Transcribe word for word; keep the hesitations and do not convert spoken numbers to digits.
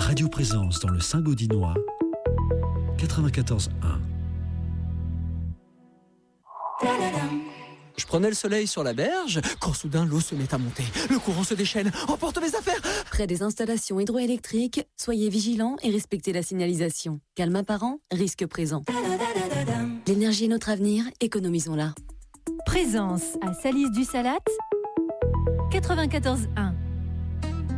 Radio Présence dans le Saint-Gaudinois, quatre-vingt-quatorze un. Je prenais le soleil sur la berge, quand soudain l'eau se met à monter. Le courant se déchaîne, emporte mes affaires. Près des installations hydroélectriques, soyez vigilants et respectez la signalisation. Calme apparent, risque présent. L'énergie est notre avenir, économisons-la. Présence à Salis du Salat, quatre-vingt-quatorze un.